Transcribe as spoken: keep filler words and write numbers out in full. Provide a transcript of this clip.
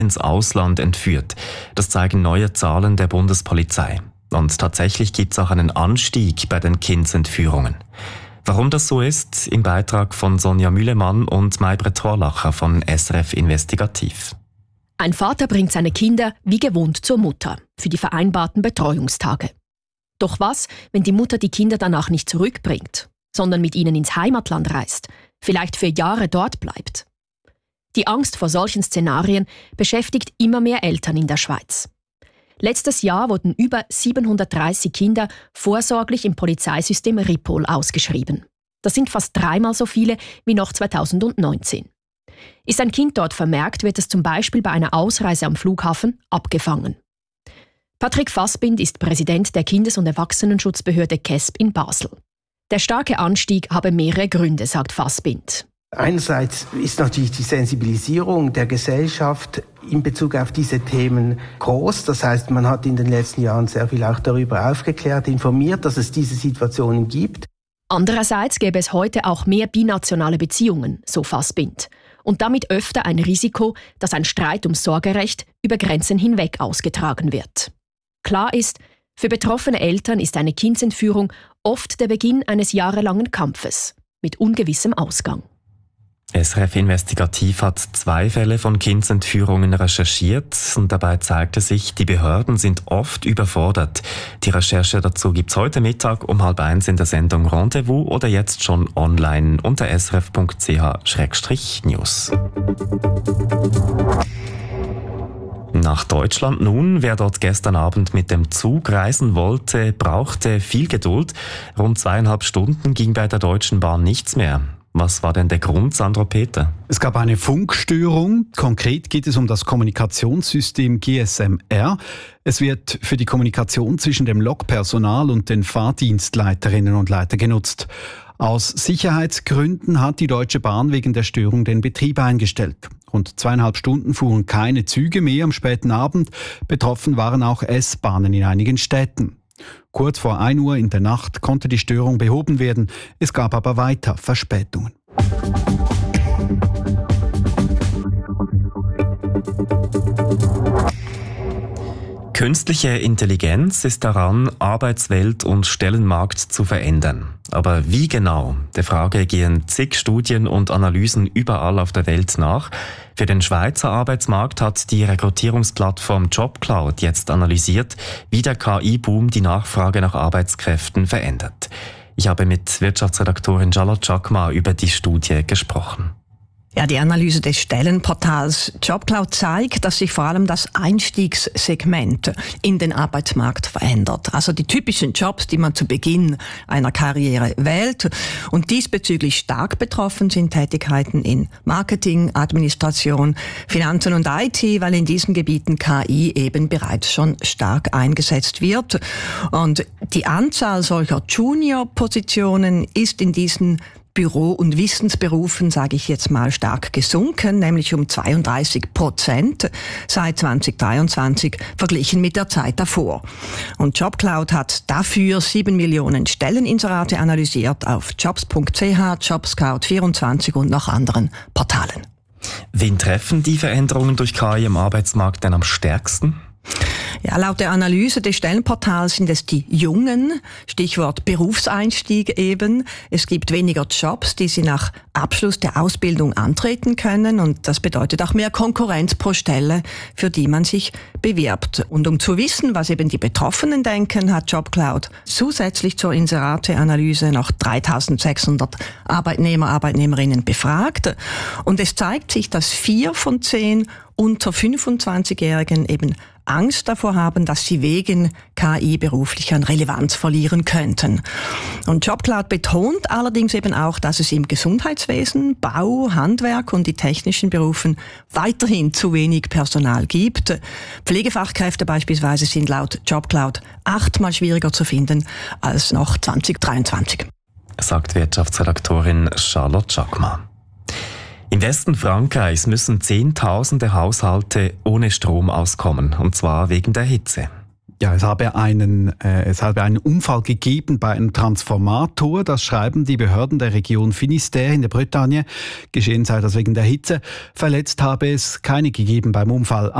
ins Ausland entführt. Das zeigen neue Zahlen der Bundespolizei. Und tatsächlich gibt es auch einen Anstieg bei den Kindsentführungen. Warum das so ist, im Beitrag von Sonja Mühlemann und Maybrit Thorlacher von S R F Investigativ. Ein Vater bringt seine Kinder wie gewohnt zur Mutter für die vereinbarten Betreuungstage. Doch was, wenn die Mutter die Kinder danach nicht zurückbringt, sondern mit ihnen ins Heimatland reist, vielleicht für Jahre dort bleibt? Die Angst vor solchen Szenarien beschäftigt immer mehr Eltern in der Schweiz. Letztes Jahr wurden über siebenhundertdreißig Kinder vorsorglich im Polizeisystem Ripoll ausgeschrieben. Das sind fast dreimal so viele wie noch zweitausendneunzehn. Ist ein Kind dort vermerkt, wird es zum Beispiel bei einer Ausreise am Flughafen abgefangen. Patrick Fassbind ist Präsident der Kindes- und Erwachsenenschutzbehörde K E S B in Basel. Der starke Anstieg habe mehrere Gründe, sagt Fassbind. Einerseits ist natürlich die Sensibilisierung der Gesellschaft in Bezug auf diese Themen groß. Das heißt, man hat in den letzten Jahren sehr viel auch darüber aufgeklärt, informiert, dass es diese Situationen gibt. Andererseits gäbe es heute auch mehr binationale Beziehungen, so Fassbind. Und damit öfter ein Risiko, dass ein Streit ums Sorgerecht über Grenzen hinweg ausgetragen wird. Klar ist, für betroffene Eltern ist eine Kindsentführung oft der Beginn eines jahrelangen Kampfes mit ungewissem Ausgang. S R F Investigativ hat zwei Fälle von Kindsentführungen recherchiert und dabei zeigte sich, die Behörden sind oft überfordert. Die Recherche dazu gibt's heute Mittag um halb eins in der Sendung Rendezvous oder jetzt schon online unter s r f punkt c h schrägstrich news. Nach Deutschland nun. Wer dort gestern Abend mit dem Zug reisen wollte, brauchte viel Geduld. Rund zweieinhalb Stunden ging bei der Deutschen Bahn nichts mehr. Was war denn der Grund, Sandro Peter? Es gab eine Funkstörung. Konkret geht es um das Kommunikationssystem G S M R. Es wird für die Kommunikation zwischen dem Lokpersonal und den Fahrdienstleiterinnen und Leitern genutzt. Aus Sicherheitsgründen hat die Deutsche Bahn wegen der Störung den Betrieb eingestellt. Rund zweieinhalb Stunden fuhren keine Züge mehr am späten Abend. Betroffen waren auch S-Bahnen in einigen Städten. Kurz vor ein Uhr in der Nacht konnte die Störung behoben werden. Es gab aber weiter Verspätungen. Künstliche Intelligenz ist daran, Arbeitswelt und Stellenmarkt zu verändern. Aber wie genau? Der Frage gehen zig Studien und Analysen überall auf der Welt nach. Für den Schweizer Arbeitsmarkt hat die Rekrutierungsplattform JobCloud jetzt analysiert, wie der K I-Boom die Nachfrage nach Arbeitskräften verändert. Ich habe mit Wirtschaftsredaktorin Charlotte Chakma über die Studie gesprochen. Ja, die Analyse des Stellenportals JobCloud zeigt, dass sich vor allem das Einstiegssegment in den Arbeitsmarkt verändert. Also die typischen Jobs, die man zu Beginn einer Karriere wählt. Und diesbezüglich stark betroffen sind Tätigkeiten in Marketing, Administration, Finanzen und I T, weil in diesen Gebieten K I eben bereits schon stark eingesetzt wird. Und die Anzahl solcher Junior-Positionen ist in diesen Büro- und Wissensberufen, sage ich jetzt mal, stark gesunken, nämlich um zweiunddreißig Prozent seit zweitausenddreiundzwanzig verglichen mit der Zeit davor. Und JobCloud hat dafür sieben Millionen Stelleninserate analysiert auf jobs punkt c h, JobScout vierundzwanzig und noch anderen Portalen. Wen treffen die Veränderungen durch K I im Arbeitsmarkt denn am stärksten? Ja, laut der Analyse des Stellenportals sind es die Jungen, Stichwort Berufseinstieg eben. Es gibt weniger Jobs, die sie nach Abschluss der Ausbildung antreten können und das bedeutet auch mehr Konkurrenz pro Stelle, für die man sich bewirbt. Und um zu wissen, was eben die Betroffenen denken, hat JobCloud zusätzlich zur Inserate-Analyse noch dreitausendsechshundert Arbeitnehmer, Arbeitnehmerinnen befragt. Und es zeigt sich, dass vier von zehn unter fünfundzwanzigjährigen eben Angst davor haben, dass sie wegen K I beruflich an Relevanz verlieren könnten. Und JobCloud betont allerdings eben auch, dass es im Gesundheitswesen, Bau, Handwerk und die technischen Berufen weiterhin zu wenig Personal gibt. Pflegefachkräfte beispielsweise sind laut JobCloud achtmal schwieriger zu finden als noch zweitausenddreiundzwanzig. Sagt Wirtschaftsredaktorin Charlotte Chakma. Im Westen Frankreichs müssen Zehntausende Haushalte ohne Strom auskommen, und zwar wegen der Hitze. Ja, es habe einen, äh, es habe einen Unfall gegeben bei einem Transformator. Das schreiben die Behörden der Region Finistère in der Bretagne. Geschehen sei das wegen der Hitze. Verletzt habe es keine gegeben beim Unfall.